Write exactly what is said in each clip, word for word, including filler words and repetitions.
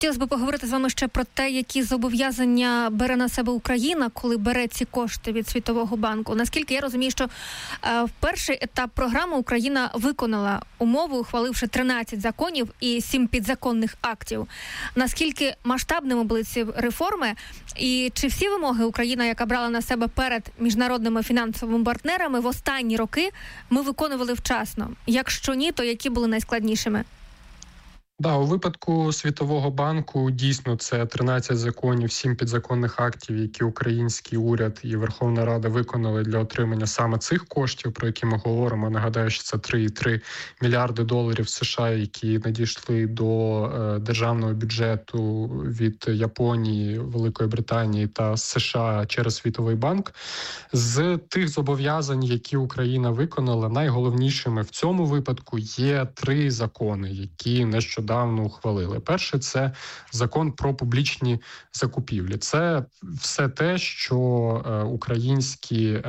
Хотілося б поговорити з вами ще про те, які зобов'язання бере на себе Україна, коли бере ці кошти від Світового банку. Наскільки я розумію, що е, в перший етап програми Україна виконала умови, ухваливши тринадцять законів і сім підзаконних актів. Наскільки масштабними були ці реформи? І чи всі вимоги Україна, яка брала на себе перед міжнародними фінансовими партнерами в останні роки, ми виконували вчасно? Якщо ні, то які були найскладнішими? Да, у випадку Світового банку дійсно це тринадцять законів, сім підзаконних актів, які український уряд і Верховна Рада виконали для отримання саме цих коштів, про які ми говоримо. Нагадаю, що це три цілих три мільярди доларів США, які надійшли до е, державного бюджету від Японії, Великої Британії та США через Світовий банк. З тих зобов'язань, які Україна виконала, найголовнішими в цьому випадку є три закони, які нещодавно давно ухвалили. Перше – це закон про публічні закупівлі. Це все те, що українські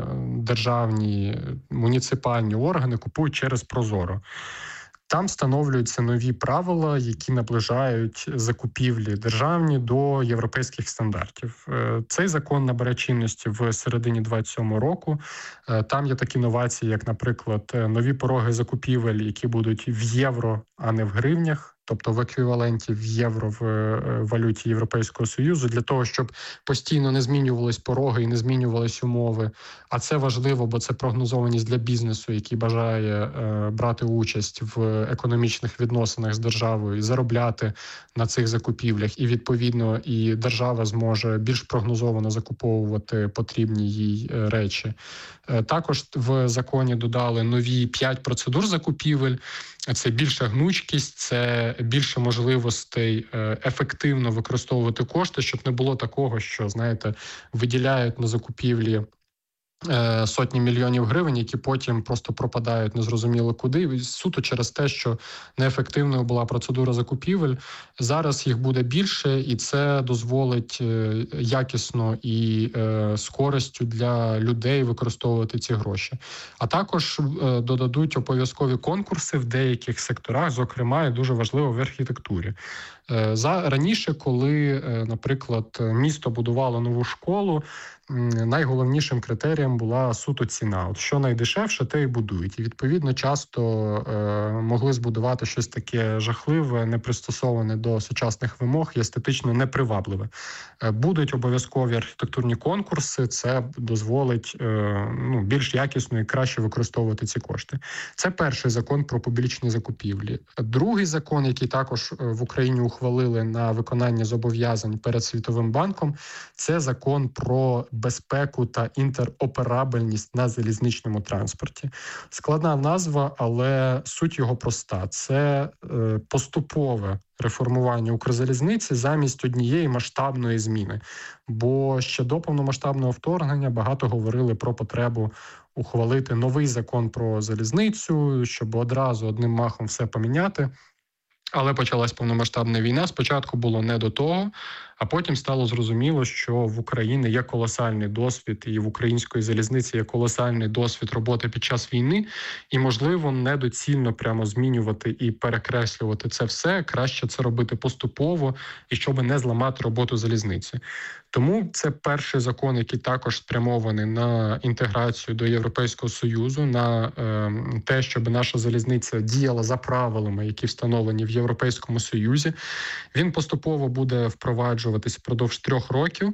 державні муніципальні органи купують через Прозоро. Там встановлюються нові правила, які наближають закупівлі державні до європейських стандартів. Цей закон набере чинності в середині двадцять сьомого року. Там є такі новації, як, наприклад, нові пороги закупівель, які будуть в євро, а не в гривнях, тобто в еквіваленті в євро в валюті Європейського Союзу, для того, щоб постійно не змінювались пороги і не змінювались умови. А це важливо, бо це прогнозованість для бізнесу, який бажає е, брати участь в економічних відносинах з державою і заробляти на цих закупівлях. І, відповідно, і держава зможе більш прогнозовано закуповувати потрібні їй речі. Е, також в законі додали нові п'ять процедур закупівель. Це більша гнучкість, це більше можливостей ефективно використовувати кошти, щоб не було такого, що, знаєте, виділяють на закупівлі сотні мільйонів гривень, які потім просто пропадають незрозуміло куди, суто через те, що неефективною була процедура закупівель. Зараз їх буде більше, і це дозволить якісно і з користю для людей використовувати ці гроші. А також додадуть обов'язкові конкурси в деяких секторах, зокрема, і дуже важливо в архітектурі. За раніше, коли, наприклад, місто будувало нову школу, найголовнішим критерієм була суто ціна. От що найдешевше, те і будують. І, відповідно, часто е, могли збудувати щось таке жахливе, непристосоване до сучасних вимог і естетично непривабливе. Е, будуть обов'язкові архітектурні конкурси, це дозволить е, ну, більш якісно і краще використовувати ці кошти. Це перший закон про публічні закупівлі. Другий закон, який також в Україні ухвалили на виконання зобов'язань перед Світовим банком, це закон про безпеку та інтероперабельність на залізничному транспорті. Складна назва, але суть його проста. Це е, поступове реформування Укрзалізниці замість однієї масштабної зміни. Бо ще до повномасштабного вторгнення багато говорили про потребу ухвалити новий закон про залізницю, щоб одразу одним махом все поміняти. Але почалась повномасштабна війна. Спочатку було не до того, а потім стало зрозуміло, що в Україні є колосальний досвід, і в української залізниці є колосальний досвід роботи під час війни, і, можливо, недоцільно прямо змінювати і перекреслювати це все. Краще це робити поступово, і щоб не зламати роботу залізниці. Тому це перший закон, який також спрямований на інтеграцію до Європейського Союзу, на е, те, щоб наша залізниця діяла за правилами, які встановлені в Європейському Союзі. Він поступово буде впроваджуватись впродовж трьох років.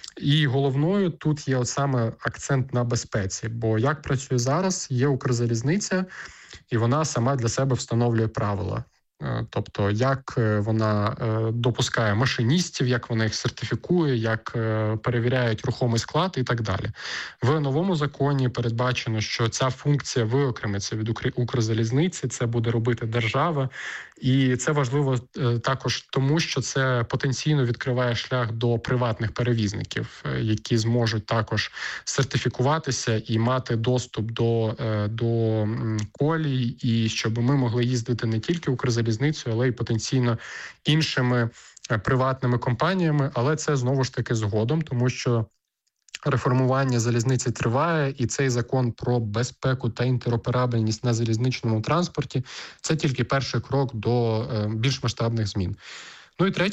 І головною тут є от саме акцент на безпеці. Бо як працює зараз, є Укрзалізниця, і вона сама для себе встановлює правила. Тобто, як вона допускає машиністів, як вона їх сертифікує, як перевіряють рухомий склад і так далі. В новому законі передбачено, що ця функція виокремиться від Укрзалізниці, це буде робити держава. І це важливо також тому, що це потенційно відкриває шлях до приватних перевізників, які зможуть також сертифікуватися і мати доступ до, до колій, і щоб ми могли їздити не тільки Укрзалізницею, але й потенційно іншими приватними компаніями. Але це знову ж таки згодом, тому що реформування залізниці триває, і цей закон про безпеку та інтероперабельність на залізничному транспорті – це тільки перший крок до більш масштабних змін. Ну і третій